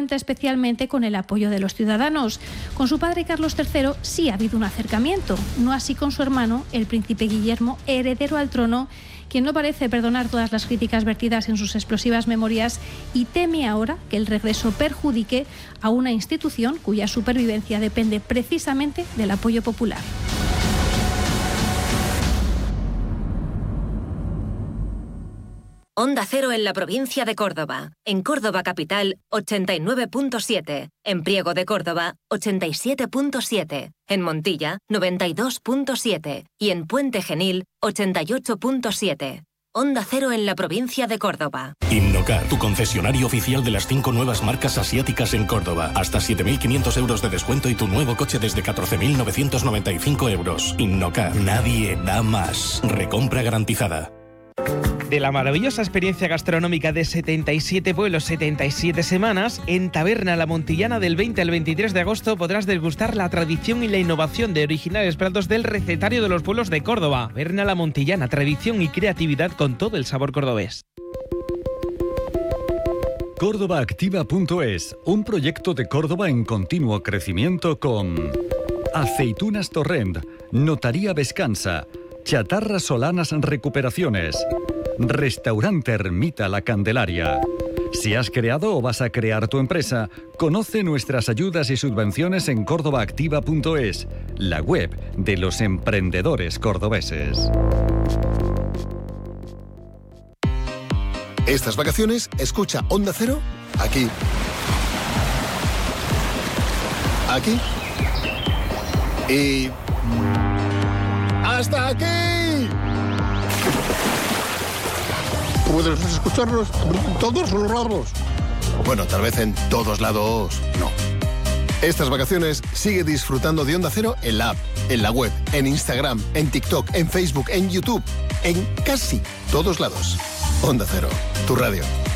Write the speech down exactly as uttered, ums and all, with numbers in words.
cuenta especialmente con el apoyo de los ciudadanos. Con su padre Carlos tercero sí ha habido un acercamiento, no así con su hermano, el príncipe Guillermo, heredero al trono, quien no parece perdonar todas las críticas vertidas en sus explosivas memorias y teme ahora que el regreso perjudique a una institución cuya supervivencia depende precisamente del apoyo popular. Onda Cero en la provincia de Córdoba. En Córdoba capital, ochenta y nueve punto siete. En Priego de Córdoba, ochenta y siete punto siete. En Montilla, noventa y dos punto siete. Y en Puente Genil, ochenta y ocho punto siete. Onda Cero en la provincia de Córdoba. Innocar, tu concesionario oficial de las cinco nuevas marcas asiáticas en Córdoba. Hasta siete mil quinientos euros de descuento y tu nuevo coche desde catorce mil novecientos noventa y cinco euros. Innocar, nadie da más. Recompra garantizada. De la maravillosa experiencia gastronómica de setenta y siete pueblos, setenta y siete semanas, en Taberna La Montillana del veinte al veintitrés de agosto podrás degustar la tradición y la innovación de originales platos del recetario de los pueblos de Córdoba. Taberna La Montillana, tradición y creatividad con todo el sabor cordobés. Córdoba Activa punto es, un proyecto de Córdoba en continuo crecimiento con Aceitunas Torrent, Notaría Vescansa, Chatarras Solanas Recuperaciones, Restaurante Ermita La Candelaria. Si has creado o vas a crear tu empresa, conoce nuestras ayudas y subvenciones en Córdoba Activa punto es, la web de los emprendedores cordobeses. Estas vacaciones, escucha Onda Cero aquí. Aquí. Y... ¡hasta aquí! ¿Puedes escucharlos todos los lados? Bueno, tal vez en todos lados no. Estas vacaciones sigue disfrutando de Onda Cero en la app, en la web, en Instagram, en TikTok, en Facebook, en YouTube, en casi todos lados. Onda Cero, tu radio.